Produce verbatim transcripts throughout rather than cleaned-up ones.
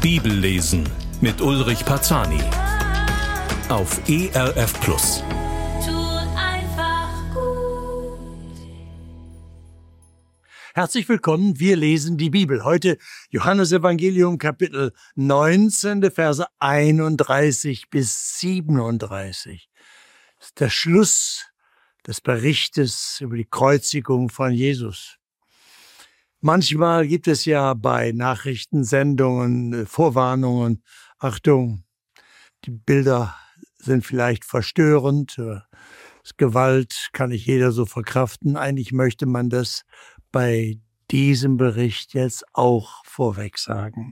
Bibellesen mit Ulrich Parzani auf E R F Plus. Tut einfach gut. Herzlich willkommen, wir lesen die Bibel. Heute Johannesevangelium Kapitel neunzehn, die Verse einunddreißig bis siebenunddreißig. Das ist der Schluss des Berichtes über die Kreuzigung von Jesus. Manchmal gibt es ja bei Nachrichtensendungen Vorwarnungen, Achtung, die Bilder sind vielleicht verstörend, das Gewalt kann nicht jeder so verkraften. Eigentlich möchte man das bei diesem Bericht jetzt auch vorweg sagen.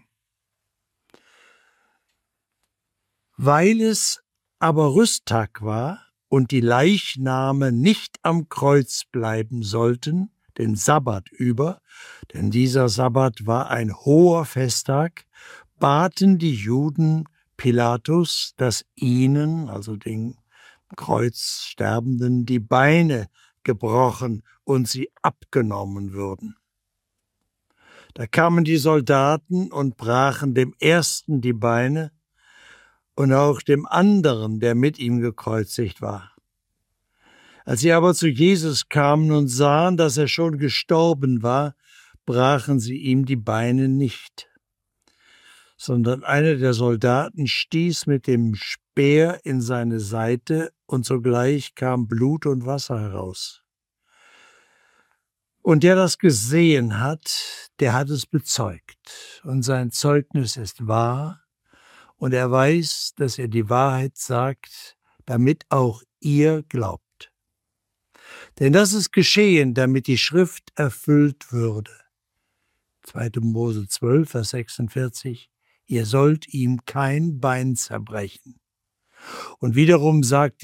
Weil es aber Rüsttag war und die Leichname nicht am Kreuz bleiben sollten, den Sabbat über, denn dieser Sabbat war ein hoher Festtag, baten die Juden Pilatus, dass ihnen, also den Kreuzsterbenden, die Beine gebrochen und sie abgenommen würden. Da kamen die Soldaten und brachen dem ersten die Beine und auch dem anderen, der mit ihm gekreuzigt war. Als sie aber zu Jesus kamen und sahen, dass er schon gestorben war, brachen sie ihm die Beine nicht, sondern einer der Soldaten stieß mit dem Speer in seine Seite und sogleich kam Blut und Wasser heraus. Und der das gesehen hat, der hat es bezeugt und sein Zeugnis ist wahr und er weiß, dass er die Wahrheit sagt, damit auch ihr glaubt. Denn das ist geschehen, damit die Schrift erfüllt würde. zweiter Mose zwölf, Vers sechsundvierzig. Ihr sollt ihm kein Bein zerbrechen. Und wiederum sagt